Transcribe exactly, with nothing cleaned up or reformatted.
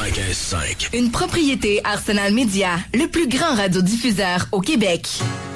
quatre-vingt-quinze cinq. Une propriété Arsenal Média, le plus grand radiodiffuseur au Québec.